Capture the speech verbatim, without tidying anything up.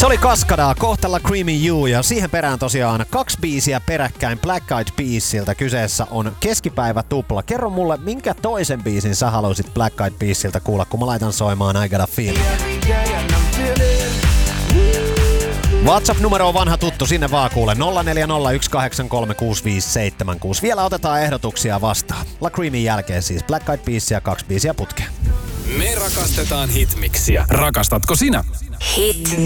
oli Kaskadaa, kohtalla Creamy You ja siihen perään tosiaan kaksi biisiä peräkkäin Black Eyed Peasiltä. Kyseessä on keskipäivä tupla. Kerro mulle, minkä toisen biisin sä haluaisit Black Eyed Peasiltä kuulla, kun mä laitan soimaan I Got a Feeling. WhatsApp-numero on vanha tuttu, sinne vaan kuule nolla neljä nolla yksi kahdeksan kolme kuusi viisi seitsemän kuusi. Vielä otetaan ehdotuksia vastaan. La Creamin jälkeen siis Black Eyed Peasia, kaksi biisiä putkeen. Me rakastetaan hitmiksiä. Rakastatko sinä? Hit